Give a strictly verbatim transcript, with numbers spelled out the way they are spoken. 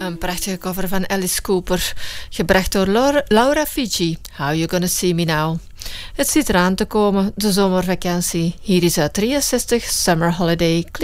Een prachtige cover van Alice Cooper, gebracht door Laura, Laura Fiji. How You Gonna See Me Now. Het zit eraan te komen, de zomervakantie. Hier is uit drieënzestig Summer Holiday, Cliff